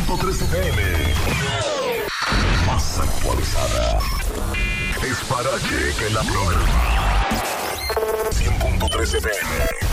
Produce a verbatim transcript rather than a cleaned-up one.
punto tres F M. Más actualizada. Es para que la prueba. cien punto tres F M.